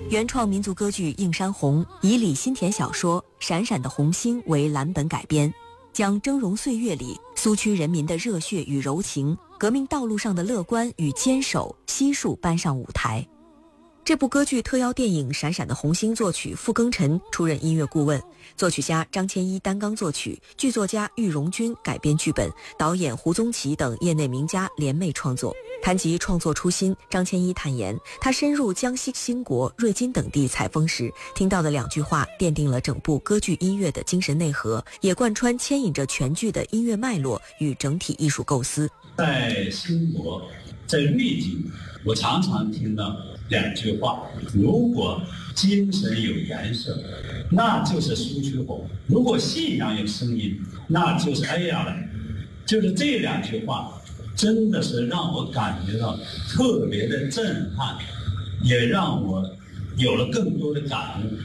原创民族歌剧《映山红》以李新田小说《闪闪的红星》为蓝本改编，将峥嵘岁月里苏区人民的热血与柔情、革命道路上的乐观与坚守悉数搬上舞台。这部歌剧特邀电影《闪闪的红星》作曲傅庚辰出任音乐顾问，作曲家张千一担纲作曲，剧作家郁荣军改编剧本，导演胡宗奇等业内名家联袂创作。谈及创作初心，张千一坦言，他深入江西兴国、瑞金等地采风时，听到的2句话奠定了整部歌剧音乐的精神内核，也贯穿牵引着全剧的音乐脉络与整体艺术构思。 在兴国，在瑞金，我常常听到2句话：如果精神有颜色，那就是苏区红；如果信仰有声音，那就是哎呀来。就是这2句话，真的是让我感觉到特别的震撼，也让我有了更多的感悟。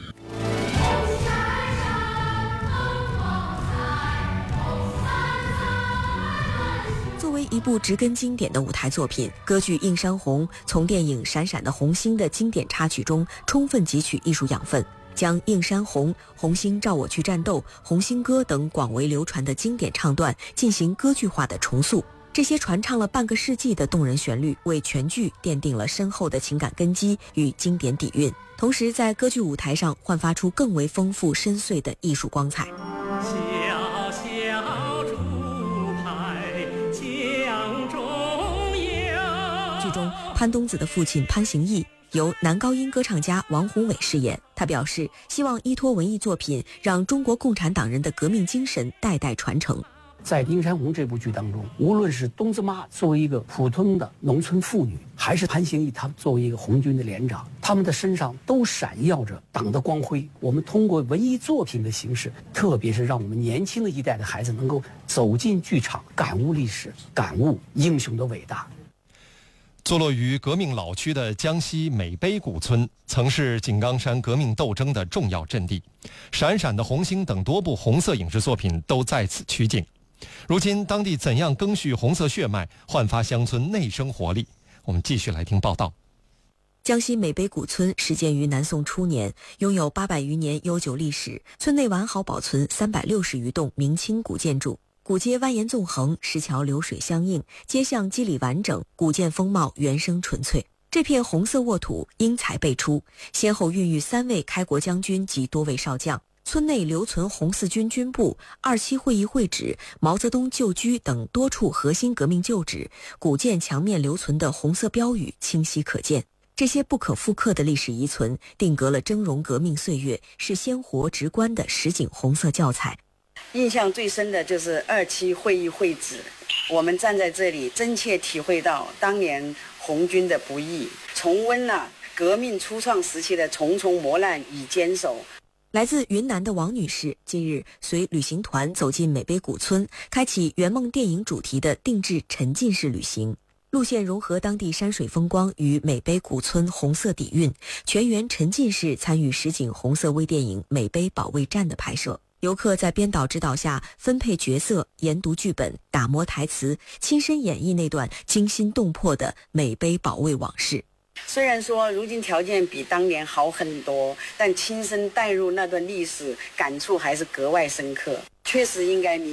作为一部植根经典的舞台作品，歌剧《映山红》从电影《闪闪的红星》的经典插曲中充分汲取艺术养分，将映山红、红星照我去战斗、红星歌等广为流传的经典唱段进行歌剧化的重塑。这些传唱了半个世纪的动人旋律，为全剧奠定了深厚的情感根基与经典底蕴，同时在歌剧舞台上焕发出更为丰富深邃的艺术光彩。 小小竹排江中游。 剧中潘冬子的父亲潘行义由男高音歌唱家王宏伟饰演，他表示希望依托文艺作品，让中国共产党人的革命精神代代传承。 在《映山红》这部剧当中，无论是冬子妈作为一个普通的农村妇女，还是潘行义他作为一个红军的连长，他们的身上都闪耀着党的光辉。我们通过文艺作品的形式，特别是让我们年轻的一代的孩子能够走进剧场，感悟历史，感悟英雄的伟大。 坐落于革命老区的江西美碑古村，曾是井冈山革命斗争的重要阵地。闪闪的红星等多部红色影视作品都在此取景。如今当地怎样赓续红色血脉，焕发乡村内生活力？我们继续来听报道。 江西美碑古村始建于南宋初年，拥有800余年悠久历史，村内完好保存360余栋明清古建筑，古街蜿蜒纵横，石桥流水相映，街巷肌理完整，古建风貌原生纯粹。这片红色沃土英才辈出，先后孕育3位开国将军及多位少将。村内留存红四军军部、27会议会址、毛泽东旧居等多处核心革命旧址，古建墙面留存的红色标语清晰可见。这些不可复刻的历史遗存，定格了峥嵘革命岁月，是鲜活直观的实景红色教材。 印象最深的就是27会议会址，我们站在这里，真切体会到当年红军的不易，重温了革命初创时期的重重磨难与坚守。 来自云南的王女士近日随旅行团走进美碑古村，开启圆梦电影主题的定制沉浸式旅行。路线融合当地山水风光与美碑古村红色底蕴，全员沉浸式参与实景红色微电影《美碑保卫战》的拍摄。游客在编导指导下分配角色、研读剧本、打磨台词，亲身演绎那段惊心动魄的美碑保卫往事。 虽然说如今条件比当年好很多，但亲身带入那段历史，感触还是格外深刻。确实应该